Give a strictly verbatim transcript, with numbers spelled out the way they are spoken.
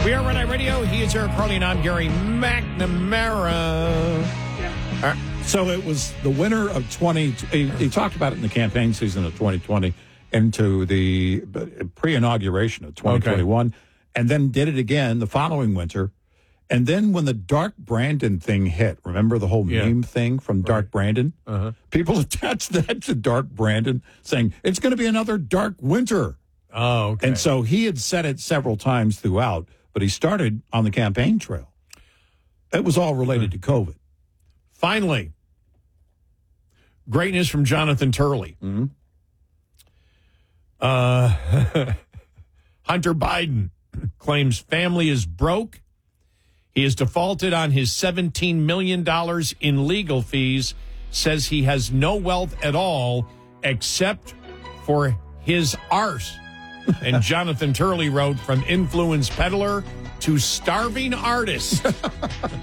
We are Red Eye Radio. He is Eric Carly, and I'm Gary McNamara. All right. So it was the winter of twenty. He, he talked about it in the campaign season of twenty twenty into the pre-inauguration of twenty twenty-one, okay. And then did it again the following winter. And then when the Dark Brandon thing hit, remember the whole yeah. meme thing from Dark right. Brandon? Uh-huh. People attached that to Dark Brandon, saying it's going to be another dark winter. Oh, okay. And so he had said it several times throughout, but he started on the campaign trail. It was all related mm-hmm. to COVID. Finally, great news from Jonathan Turley. Mm-hmm. Uh, Hunter Biden claims family is broke. He has defaulted on his seventeen million dollars in legal fees, says he has no wealth at all except for his arse. And Jonathan Turley wrote, from influence peddler to starving artist.